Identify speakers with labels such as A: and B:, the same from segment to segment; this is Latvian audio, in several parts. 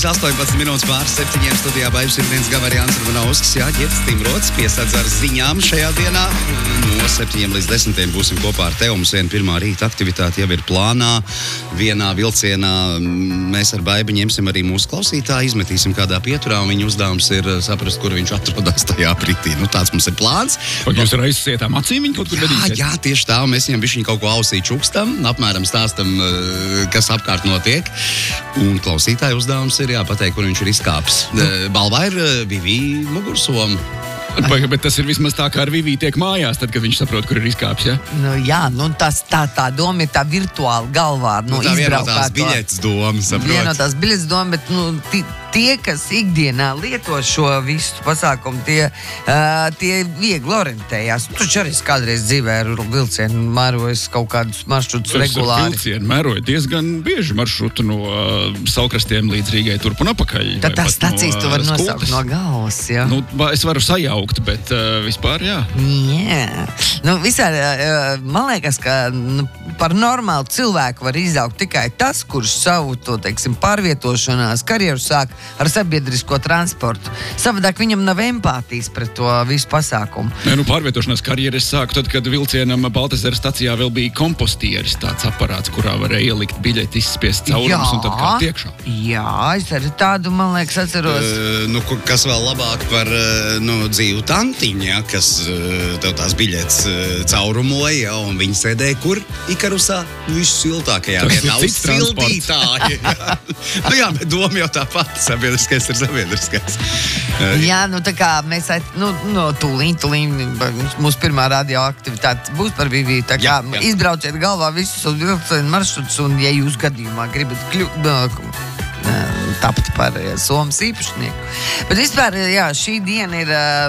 A: 18 minūtes pāris 7 studijā Baivis ir viens Gavarians Romanovskis, Ģirds Timrots, piesadz ar ziņām šajā dienā. No 7 līdz 10 būsim kopā ar tevi. Mums viena pirmā rīta aktivitāte jau ir plānā. Vienā vilcienā mēs ar Baibi ņemsim arī mūsu klausītāju, izmetīsim kādā pieturā, un viņa uzdevums ir saprast, kur viņš atrodas tajā brīdī. Nu, tāds mums ir plāns.
B: Vai jūs ar aizsietām acīm viņu kaut kur vedīsiet?
A: Jā, tieši tā, mēs viņam bišķiņ kaut ko ausī čukstam, apmēram stāstam, kas apkārt notiek. Un klausītāju uzdevums ir pateikt, kur viņš ir izkāpis. Balvā ir Vivī mugursoma.
B: Bet tas ir vismaz tā, kā ar Vivī tiek mājās, tad, kad viņš saprot, kur ir izkāpis, ja?
C: Tā doma ir tā virtuāli galvā.
A: Tā vienotās biļetes doma, saprot.
C: Vienotās biļetes doma, bet tie, kas ikdienā lieto šo visu pasākumu, tie viegli orientējās. Taču arī kādreiz dzīvē ar vilcienu mērojas kaut kādus maršrutus regulāri.
B: Vilcienu mēroja diezgan bieži maršrutu no Saukrastiem līdz Rīgai turp un apakaļ.
C: Tad tās stacijas tu vari nosaukt no galvas, jā?
B: Es varu sajaukt, bet vispār, jā.
C: Jā. Visādi, man liekas, ka par normālu cilvēku var izaugt tikai tas, kurš savu to, pārvietošanās karjeru sāk ar sabiedrisko transportu. Savādāk viņam nav empātijas pret to visu pasākumu.
B: Pārvietošanās karjeru es sāku tad, kad vilcienam Baltezera stacijā vēl bija kompostieris, tāds aparāts, kurā var ielikt biļeti, izspiest caurumus un tad kārt iekšā.
C: Jā, es arī tādu, man liekas, atceros.
A: Kas vēl labāk par dzīvu tantiņu, ja, kas tev tās biļetes caurumoja, un viņi sēdēja kur? Ikarusā, vissiltākajā vietā, uz sildītāji. Jā, bet doma jau tā pati, sabiedriskais ir sabiedriskais.
C: Jā, tā kā mēs tūlīt, mūsu pirmā radioaktivitāte būs par Vivī, tā kā izbrauciet galvā visus uz vilcienu maršrutus, un ja jūs gadījumā gribat tapt par Somas īpašnieku. Bet vispār, šī diena ir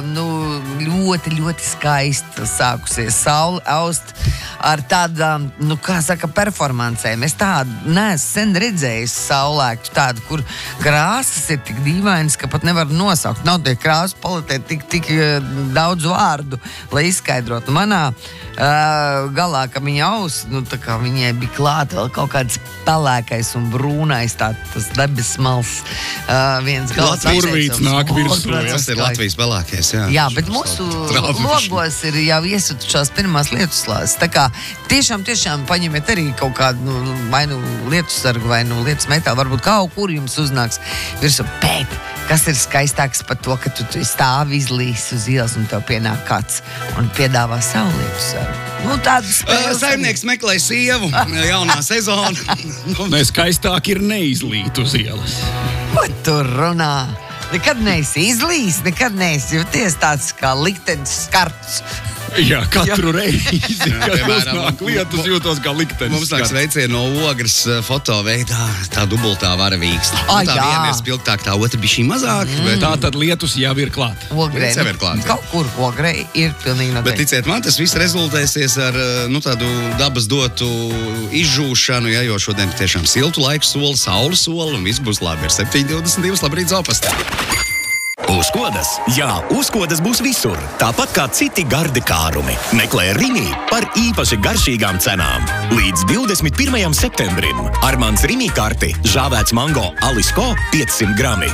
C: ļoti, ļoti skaista sākusies. Saule aust ar tādām, performancēm. Es tādu neesmu sen redzējis saulēktu tādu, kur krāsas ir tik dīvainas, ka pat nevar nosaukt. Nav tie krāsu paletē tik daudz vārdu, lai izskaidrotu. Manā galā, ka viņa aus, tā kā viņai bija klāt vēl kaut kāds pelēkais un brūnais, tas debes mals. Viens gals
B: Latvijas nāk virsū.
A: Tas ir Latvijas pelēkais, jā.
C: Jā, bet mūsu logos ir jau iesutušās pirmās lietuslādes. Tā kā tiešām paņemiet arī kaut kādu, vai lietusargu, vai lietus metālu, varbūt kaut kur jums uznāks virsū. Bet kas ir skaistāks par to, ka tu stāvi izlīs uz ielas un tev pienāk kāds un piedāvā savu lietusargu?
A: Saimnieks meklē sievu, jaunā sezona.
B: Skaistāk ir neizlīt uz ielas.
C: Ko tu runā? Nekad neesi izlīs, nekad neesi jūties tāds kā liktenis skarts.
B: Jā, katru reizi, kad uznāk lietus, jūtos kā liktenis.
A: Mums nāks veicieni no Ogres foto veidā, tā dubultā varavīksta. Tā viena ir spilgtāk, tā otra bišķi mazāk.
B: Tā tad lietus jau ir klāt.
C: Ogrei, kaut kur Ogrei ir pilnīgi noteikti.
A: Bet ticiet man, tas viss rezultēsies ar tādu dabas dotu izžūšanu, jo šodien tiešām siltu laiku sola, saules sola, un viss būs labi. Ir 7:22, labrīt Zopastā.
D: Uzkodas? Jā, uzkodas būs visur. Tāpat kā citi gardi kārumi. Meklē Rimi par īpaši garšīgām cenām. Līdz 21. septembrim Armands Rimi karti žāvēts mango Alisko 500 grami,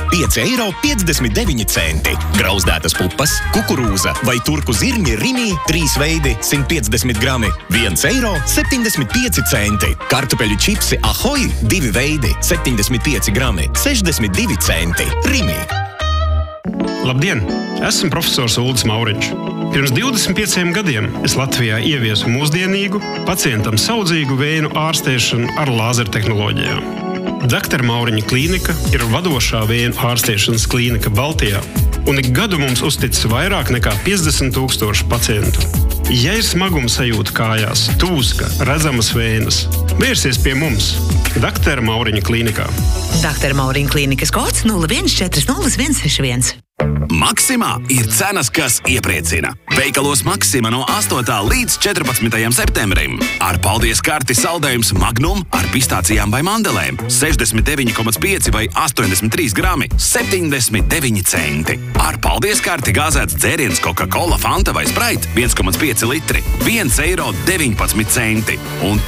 D: 5,59 eiro. Grauzdētas pupas, kukurūza vai turku zirņi Rimi 3 veidi 150 grami, 1,75 eiro. Kartupeļu čipsi Ahoj 2 veidi 75 grami, 62 centi. Rimi.
E: Labdien! Esmu profesors Uldis Mauriņš. Pirms 25 gadiem es Latvijā ieviesu mūsdienīgu, pacientam saudzīgu vēju ārstēšanu ar lāzertehnoloģijām. Dr. Mauriņa klīnika ir vadošā vēju ārstēšanas klīnika Baltijā, un ik gadu mums uzticis vairāk nekā 50,000 pacientu. Ja ir smaguma sajūta kājās, tūska, redzamas vējas, vērsies pie mums, Dr. Mauriņa klīnikā.
F: Dr. Mauriņa klīnikas kods 0140161.
D: Maksimā ir cenas, kas iepriecina. Veikalos Maksima no 8. līdz 14. septembrim. Ar paldies karti saldējums Magnum ar pistācijām vai mandelēm 69,5 vai 83 grami 79 centi. Ar paldies karti gāzēts dzēriens Coca-Cola, Fanta vai Sprite 1,5 litri 1,19 eiro. Un